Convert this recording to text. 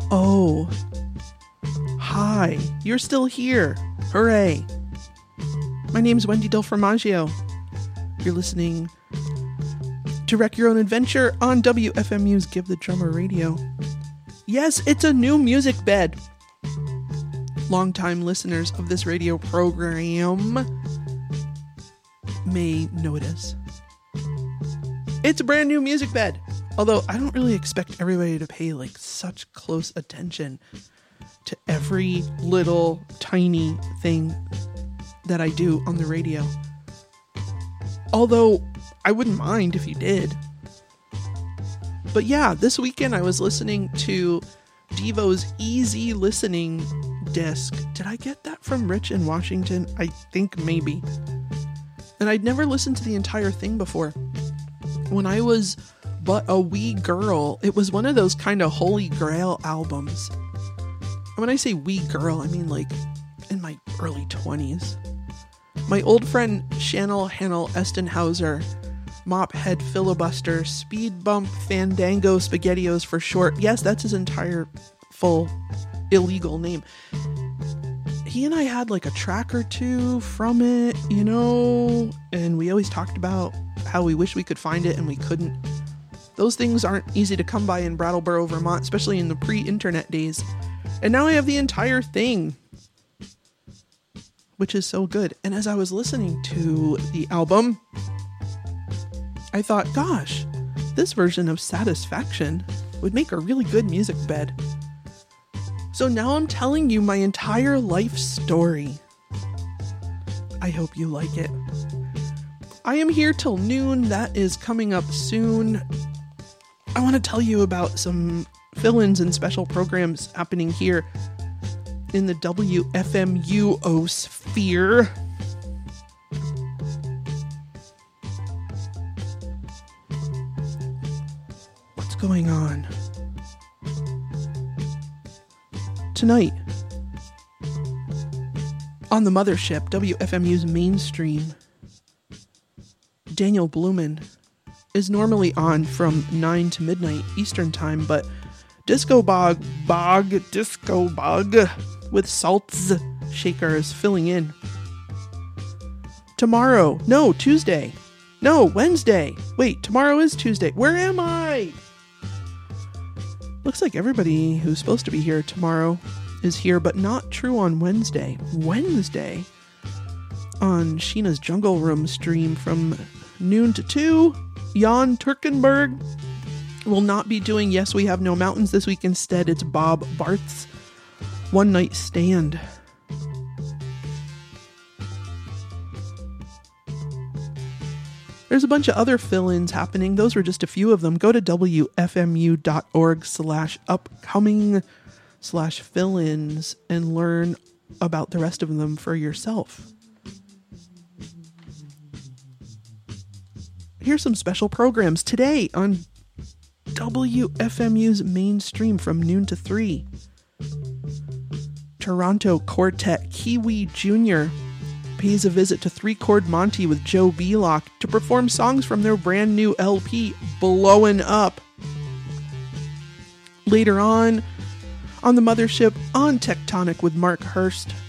Oh. Hi, you're still here. Hooray. My name's Wendy Del Formaggio. You're listening to Wreck Your Own Adventure on WFMU's Give the Drummer Radio. Yes, it's a new music bed. Longtime listeners of this radio program may notice. It's a brand new music bed. Although I don't really expect everybody to pay like such close attention to every little tiny thing that I do on the radio. Although I wouldn't mind if you did. But yeah, this weekend I was listening to Devo's Easy Listening disc. Did I get that from Rich in Washington? I think maybe. And I'd never listened to the entire thing before. When I was but a wee girl, it was one of those kind of holy grail albums. And when I say wee girl, I mean like in my early 20s. My old friend Channel Hannel Estenhauser, Mophead Filibuster, Speed Bump Fandango Spaghettios for short. Yes, that's his entire full illegal name. He and I had like a track or two from it, you know, and we always talked about how we wish we could find it and we couldn't. Those things aren't easy to come by in Brattleboro, Vermont, especially in the pre-internet days. And now I have the entire thing, which is so good. And as I was listening to the album, I thought, gosh, this version of Satisfaction would make a really good music bed. So now I'm telling you my entire life story. I hope you like it. I am here till noon. That is coming up soon. I want to tell you about some fill-ins and special programs happening here in the WFMU-osphere. What's going on? Tonight, on the mothership, WFMU's mainstream, Daniel Blumen is normally on from 9 to midnight Eastern Time, but Disco Bog with Salts Shaker is filling in. Tuesday. No, Wednesday. Wait, tomorrow is Tuesday. Where am I? Looks like everybody who's supposed to be here tomorrow is here, but not true on Wednesday. Wednesday, on Sheena's Jungle Room stream from noon to 2, Jan Turkenberg will not be doing Yes We Have No Mountains this week. Instead, it's Bob Barth's One Night Stand. There's a bunch of other fill-ins happening. Those were just a few of them. Go to wfmu.org/upcoming/fill-ins and learn about the rest of them for yourself. Here's some special programs today on WFMU's mainstream from noon to 3. Toronto Quartet Kiwi Jr. pays a visit to 3 Chord Monty with Joe Belock to perform songs from their brand new LP, Blowin' Up. Later on the mothership, on Tectonic with Mark Hurst,